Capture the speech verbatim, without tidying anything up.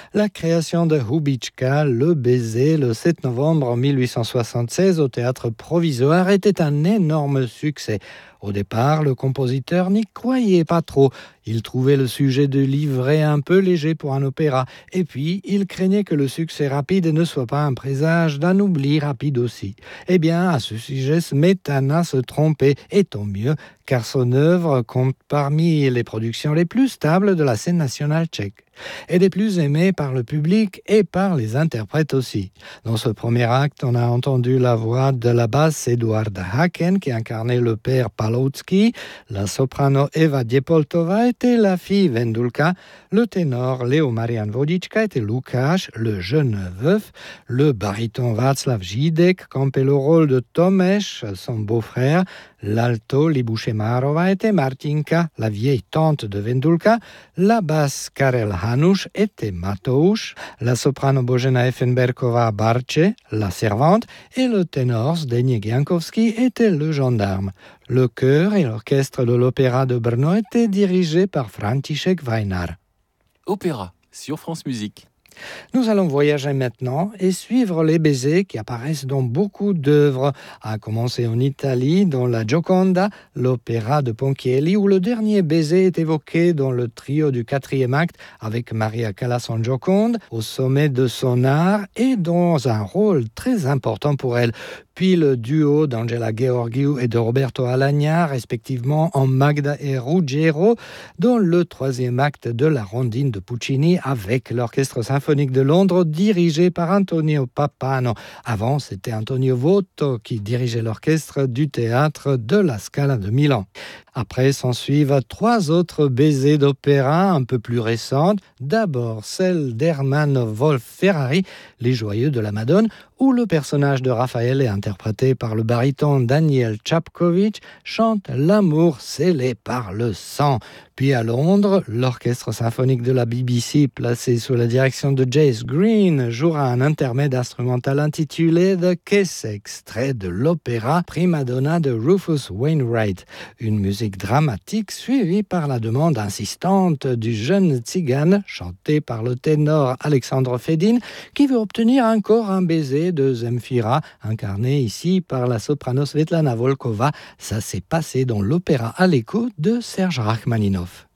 La création de Hubička, Le Baiser, le sept novembre mille huit cent soixante-seize au Théâtre Provisoire était un énorme succès. Au départ, le compositeur n'y croyait pas trop. Il trouvait le sujet de livret un peu léger pour un opéra. Et puis, il craignait que le succès rapide ne soit pas un présage d'un oubli rapide aussi. Eh bien, à ce sujet, Smetana se trompait, et tant mieux, car son œuvre compte parmi les productions les plus stables de la scène nationale tchèque. Et des plus aimées par le public et par les interprètes aussi. Dans ce premier acte, on a entendu la voix de la basse Eduarda Haken qui incarnait le père Paloutsky, la soprano Eva Diepoltova était la fille Vendulka, le ténor Leo Marian Vodička était Lukáš, le jeune veuf, le baryton Václav Žídek campait le rôle de Tomáš, son beau-frère, l'alto Libuše Márova était Martinka, la vieille tante de Vendulka, la basse Karel Hanuš était Matouš, la soprano Božena Effenberková Barče, la servante, et le ténor Zdeněk Jankovský était le gendarme. Le chœur et l'orchestre de l'opéra de Brno étaient dirigés par František Vajnar. Opéra sur France Musique. Nous allons voyager maintenant et suivre les baisers qui apparaissent dans beaucoup d'œuvres, à commencer en Italie, dans la Gioconda, l'opéra de Ponchielli, où le dernier baiser est évoqué dans le trio du quatrième acte avec Maria Callas en Joconde, au sommet de son art et dans un rôle très important pour elle. Puis le duo d'Angela Gheorghiu et de Roberto Alagna, respectivement en Magda et Ruggiero, dans le troisième acte de la Rondine de Puccini avec l'Orchestre symphonique de Londres dirigé par Antonio Pappano. Avant, c'était Antonio Votto qui dirigeait l'orchestre du théâtre de la Scala de Milan. Après s'en suivent trois autres baisers d'opéra un peu plus récentes. D'abord celle d'Hermann Wolf Ferrari, Les Joyeux de la Madone, où le personnage de Raphaël est interprété par le baryton Daniel Tchapkovitch, chante l'amour scellé par le sang. Puis à Londres, l'orchestre symphonique de la B B C, placé sous la direction de Jace Green, jouera un intermède instrumental intitulé The Kiss, extrait de l'opéra Prima Donna de Rufus Wainwright. Une musique dramatique suivie par la demande insistante du jeune tzigane, chanté par le ténor Alexandre Fedin, qui veut obtenir encore un baiser de Zemfira, incarné ici par la soprano Svetlana Volkova. Ça s'est passé dans l'opéra Aleko de Serge Rachmaninov.